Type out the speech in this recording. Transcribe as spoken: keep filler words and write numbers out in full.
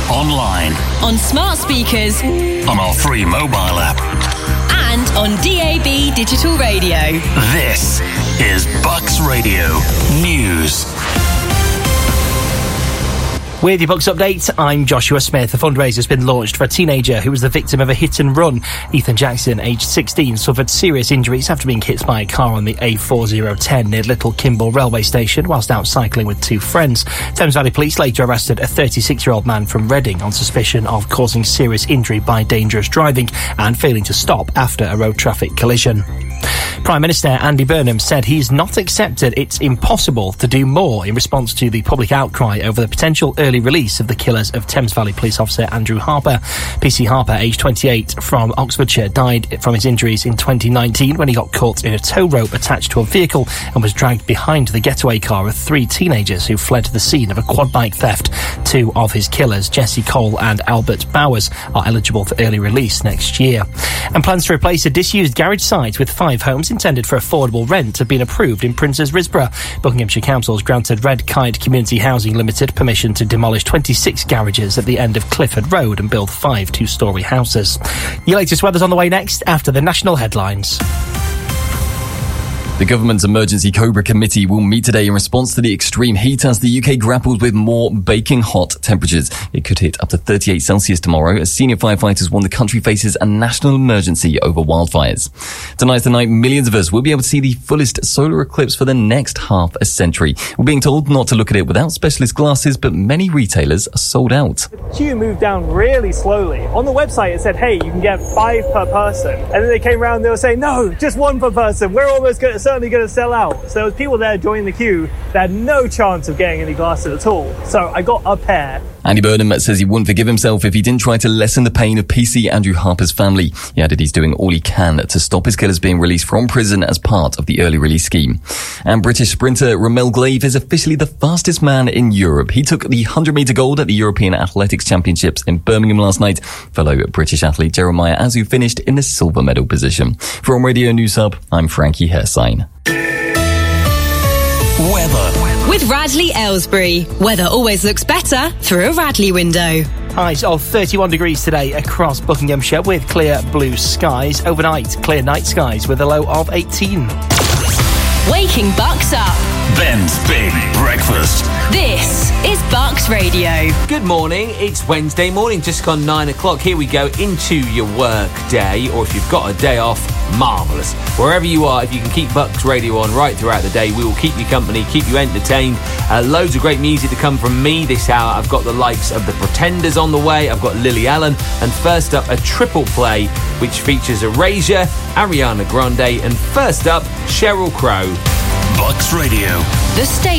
online, on smart speakers, on our free mobile app, and on D A B digital radio. This is Bucks Radio News. With your Bucks update, I'm Joshua Smith. A fundraiser has been launched for a teenager who was the victim of a hit and run. Ethan Jackson, aged sixteen, suffered serious injuries after being hit by a car on the A four oh one near Little Kimble railway station whilst out cycling with two friends. Thames Valley Police later arrested a thirty-six-year-old man from Reading on suspicion of causing serious injury by dangerous driving and failing to stop after a road traffic collision. Prime Minister Andy Burnham said he's not accepted it's impossible to do more in response to the public outcry over the potential early release of the killers of Thames Valley Police Officer Andrew Harper. P C Harper, aged twenty-eight, from Oxfordshire, died from his injuries in twenty nineteen when he got caught in a tow rope attached to a vehicle and was dragged behind the getaway car of three teenagers who fled to the scene of a quad bike theft. Two of his killers, Jesse Cole and Albert Bowers, are eligible for early release next year. And plans to replace a disused garage site with five homes intended for affordable rent have been approved in Princes Risborough. Buckinghamshire Council's granted Red Kite Community Housing Limited permission to demolish twenty-six garages at the end of Clifford Road and build five two-storey houses. Your latest weather's on the way next after the national headlines. The government's Emergency Cobra Committee will meet today in response to the extreme heat as the U K grapples with more baking hot temperatures. It could hit up to thirty-eight Celsius tomorrow as senior firefighters warn the country faces a national emergency over wildfires. Tonight's the night millions of us will be able to see the fullest solar eclipse for the next half a century. We're being told not to look at it without specialist glasses, but many retailers are sold out. The queue moved down really slowly. On the website it said, hey, you can get five per person. And then they came around and they were saying, no, just one per person. We're almost going to certainly going to sell out. So there was people there joining the queue that had no chance of getting any glasses at all. So I got a pair. Andy Burnham says he wouldn't forgive himself if he didn't try to lessen the pain of P C Andrew Harper's family. He added he's doing all he can to stop his killers being released from prison as part of the early release scheme. And British sprinter Ramel Glave is officially the fastest man in Europe. He took the one hundred metre gold at the European Athletics Championships in Birmingham last night. Fellow British athlete Jeremiah Azu finished in the silver medal position. From Radio News Hub, I'm Frankie Hersign. Weather. With Radley Aylesbury. Weather always looks better through a Radley window. Highs of thirty-one degrees today across Buckinghamshire with clear blue skies. Overnight, clear night skies with a low of eighteen. Waking Bucks up. Ben's Big Breakfast. This is Bucks Radio. Good morning. It's Wednesday morning, just gone nine o'clock. Here we go into your work day, or if you've got a day off, marvellous. Wherever you are, if you can keep Bucks Radio on right throughout the day, we will keep you company, keep you entertained. Uh, loads of great music to come from me this hour. I've got the likes of The Pretenders on the way. I've got Lily Allen. And first up, a triple play, which features Erasure, Ariana Grande, and first up, Sheryl Crow. Bucks Radio. The state.